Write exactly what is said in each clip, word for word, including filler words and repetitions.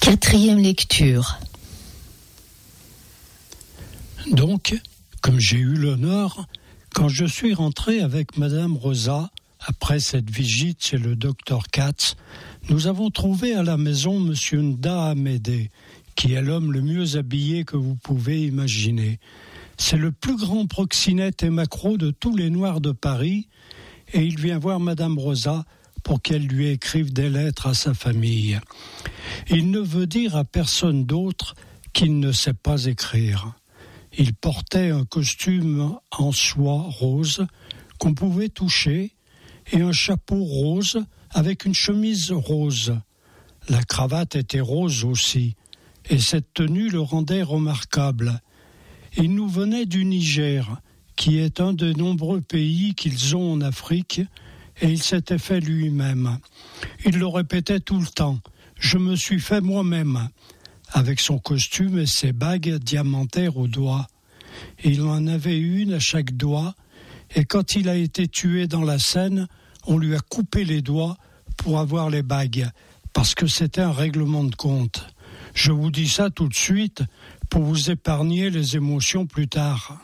Quatrième lecture. Donc, comme j'ai eu l'honneur, quand je suis rentré avec Madame Rosa, après cette visite chez le docteur Katz, nous avons trouvé à la maison Monsieur Nda Amédée, qui est l'homme le mieux habillé que vous pouvez imaginer. C'est le plus grand proxénète et maquereau de tous les Noirs de Paris, et il vient voir Madame Rosa pour qu'elle lui écrive des lettres à sa famille. Il ne veut dire à personne d'autre qu'il ne sait pas écrire. Il portait un costume en soie rose qu'on pouvait toucher et un chapeau rose avec une chemise rose. La cravate était rose aussi, et cette tenue le rendait remarquable. Il nous venait du Niger, qui est un des nombreux pays qu'ils ont en Afrique, et il s'était fait lui-même. Il le répétait tout le temps, « Je me suis fait moi-même », avec son costume et ses bagues diamantaires aux doigts. Il en avait une à chaque doigt, et quand il a été tué dans la Seine, on lui a coupé les doigts pour avoir les bagues, parce que c'était un règlement de compte. Je vous dis ça tout de suite pour vous épargner les émotions plus tard.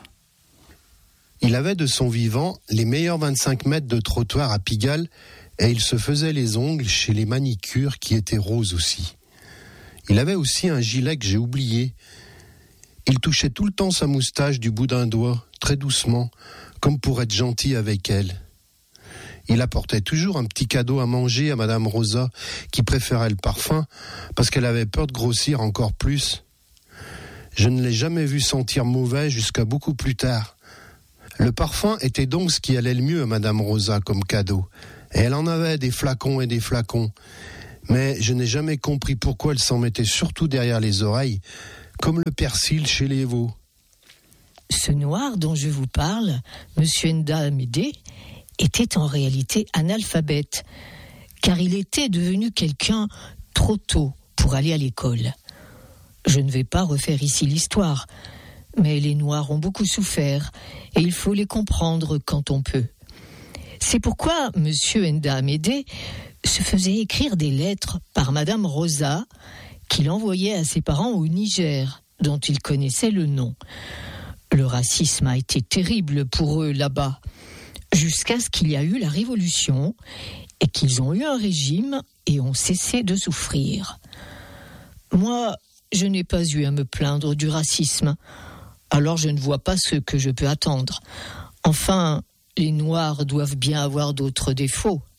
Il avait de son vivant les meilleurs vingt-cinq mètres de trottoir à Pigalle et il se faisait les ongles chez les manicures qui étaient roses aussi. Il avait aussi un gilet que j'ai oublié. Il touchait tout le temps sa moustache du bout d'un doigt, très doucement, comme pour être gentil avec elle. Il apportait toujours un petit cadeau à manger à Madame Rosa, qui préférait le parfum, parce qu'elle avait peur de grossir encore plus. Je ne l'ai jamais vu sentir mauvais jusqu'à beaucoup plus tard. Le parfum était donc ce qui allait le mieux à Madame Rosa comme cadeau. Et elle en avait des flacons et des flacons. Mais je n'ai jamais compris pourquoi elle s'en mettait surtout derrière les oreilles, comme le persil chez les veaux. Ce noir dont je vous parle, Monsieur Nda Amédée, était en réalité analphabète, car il était devenu quelqu'un trop tôt pour aller à l'école. Je ne vais pas refaire ici l'histoire, mais les Noirs ont beaucoup souffert et il faut les comprendre quand on peut. C'est pourquoi Monsieur Nda Amédée se faisait écrire des lettres par Madame Rosa qu'il envoyait à ses parents au Niger, dont il connaissait le nom. Le racisme a été terrible pour eux là-bas, jusqu'à ce qu'il y a eu la Révolution et qu'ils ont eu un régime et ont cessé de souffrir. Moi, je n'ai pas eu à me plaindre du racisme, alors je ne vois pas ce que je peux attendre. Enfin, les Noirs doivent bien avoir d'autres défauts.